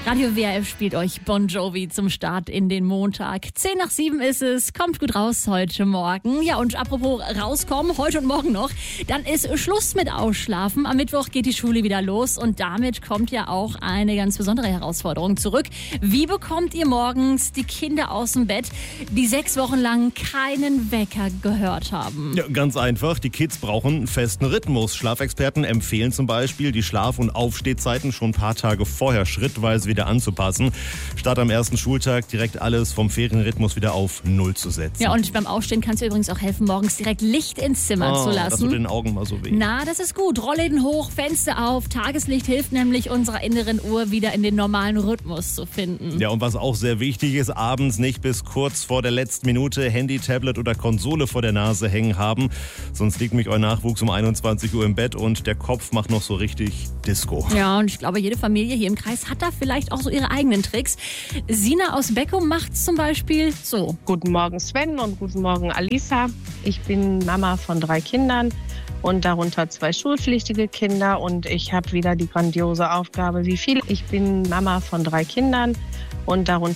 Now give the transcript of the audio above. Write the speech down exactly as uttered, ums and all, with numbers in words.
Radio W R F spielt euch Bon Jovi zum Start in den Montag. Zehn nach sieben ist es, kommt gut raus heute Morgen. Ja, und apropos rauskommen, heute und morgen noch, dann ist Schluss mit Ausschlafen. Am Mittwoch geht die Schule wieder los und damit kommt ja auch eine ganz besondere Herausforderung zurück. Wie bekommt ihr morgens die Kinder aus dem Bett, die sechs Wochen lang keinen Wecker gehört haben? Ja, ganz einfach, die Kids brauchen einen festen Rhythmus. Schlafexperten empfehlen zum Beispiel, die Schlaf- und Aufstehzeiten schon ein paar Tage vorher schrittweise wieder anzupassen, statt am ersten Schultag direkt alles vom Ferienrhythmus wieder auf Null zu setzen. Ja, und beim Aufstehen kannst du übrigens auch helfen, morgens direkt Licht ins Zimmer oh, zu lassen. Das tut den Augen mal so weh. Na, das ist gut. Rollläden hoch, Fenster auf. Tageslicht hilft nämlich unserer inneren Uhr wieder in den normalen Rhythmus zu finden. Ja, und was auch sehr wichtig ist, abends nicht bis kurz vor der letzten Minute Handy, Tablet oder Konsole vor der Nase hängen haben. Sonst liegt mich euer Nachwuchs um einundzwanzig Uhr im Bett und der Kopf macht noch so richtig Disco. Ja, und ich glaube, jede Familie hier im Kreis hat da vielleicht auch so ihre eigenen Tricks. Sina aus Beckum macht zum Beispiel so. Guten Morgen Sven und guten Morgen Alisa. Ich bin Mama von drei Kindern und darunter zwei schulpflichtige Kinder und ich habe wieder die grandiose Aufgabe, wie viele. Ich bin Mama von drei Kindern und darunter